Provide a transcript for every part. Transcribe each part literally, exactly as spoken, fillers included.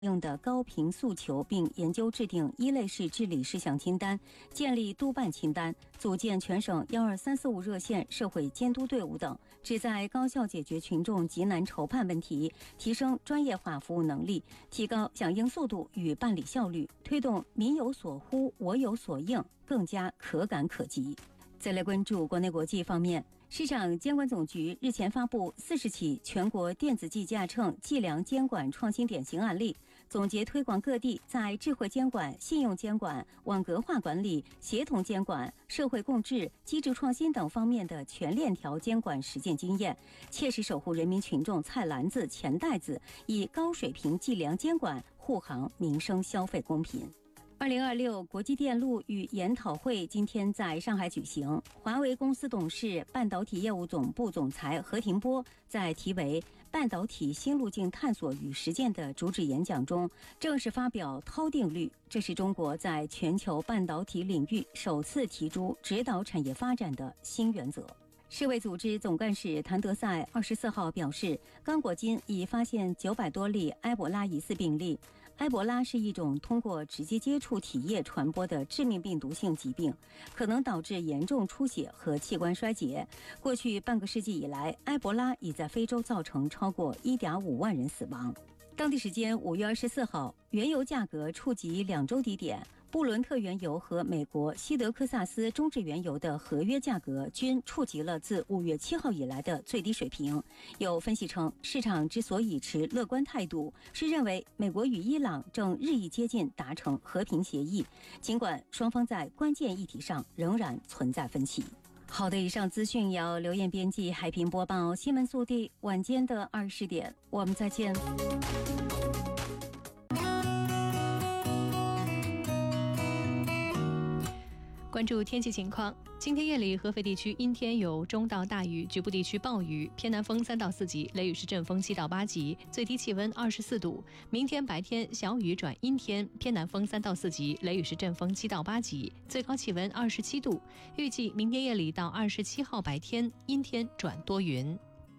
用的高频诉求，并研究制定一类式治理事项清单，建立督办清单，组建全省幺二三四五热线社会监督队伍等，旨在高效解决群众急难愁盼问题，提升专业化服务能力，提高响应速度与办理效率，推动民有所呼，我有所应，更加可感可及。再来关注国内国际方面。市场监管总局日前发布四十起全国电子计价秤计量监管创新典型案例，总结推广各地在智慧监管、信用监管、网格化管理、协同监管、社会共治、机制创新等方面的全链条监管实践经验，切实守护人民群众菜篮子、钱袋子，以高水平计量监管护航民生消费公平。二零二六国际电路与研讨会今天在上海举行。华为公司董事、半导体业务总部总裁何庭波在题为“半导体新路径探索与实践”的主旨演讲中，正式发表涛定律，这是中国在全球半导体领域首次提出指导产业发展的新原则。世卫组织总干事谭德赛二十四号表示，刚果金已发现九百多例埃博拉疑似病例。埃博拉是一种通过直接接触体液传播的致命病毒性疾病，可能导致严重出血和器官衰竭。过去半个世纪以来，埃博拉已在非洲造成超过 一点五万人死亡。当地时间五月二十四号，原油价格触及两周低点。布伦特原油和美国西德克萨斯中质原油的合约价格均触及了自五月七号以来的最低水平。有分析称，市场之所以持乐观态度，是认为美国与伊朗正日益接近达成和平协议，尽管双方在关键议题上仍然存在分歧。好的，以上资讯由刘燕编辑，海平播报。新闻速递，晚间的二十点，我们再见。 关注天气情况，今天夜里合肥地区阴天有中到大雨，局部地区暴雨，偏南风三到四级，雷雨是阵风七到八级，最低气温二十四度。明天白天小雨转阴天，偏南风三到四级，雷雨是阵风七到八级，最高气温二十七度。预计明天夜里到二十七号白天阴天转多云。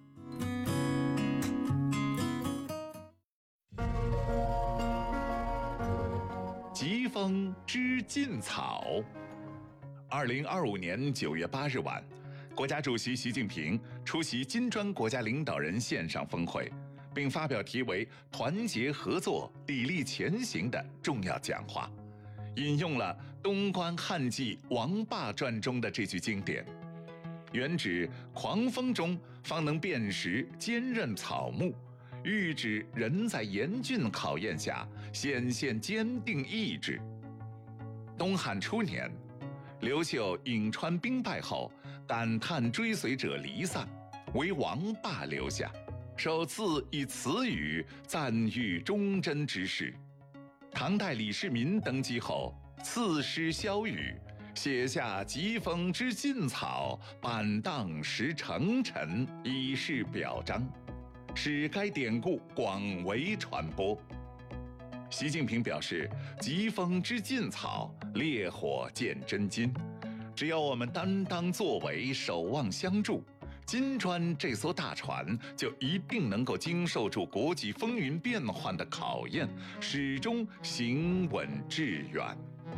疾风知劲草。二零二五年九月八日晚，国家主席习近平出席金砖国家领导人线上峰会，并发表题为“团结合作，砥砺前行”的重要讲话，引用了东关汉记《王霸传》中的这句经典，原指狂风中方能辨识坚韧草木，喻指人在严峻考验下显现坚定意志。东汉初年，刘秀颍川兵败后，感叹追随者离散，为王霸留下，首次以此语赞誉忠贞之士。唐代李世民登基后，赐诗萧瑀，写下疾风知劲草，板荡识成臣，以示表彰，使该典故广为传播。习近平表示，疾风知劲草，烈火见真金。只要我们担当作为，守望相助，金砖这艘大船就一定能够经受住国际风云变幻的考验，始终行稳致远。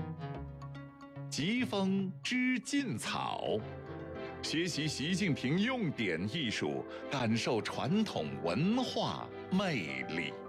疾风知劲草，学习习近平用典艺术，感受传统文化魅力。